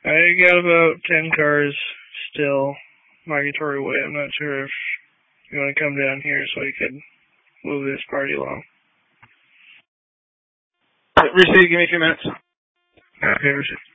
I got about 10 cars still migratory way. I'm not sure if you want to come down here so we could move this party along. Receive, give me a few minutes. Okay, receive.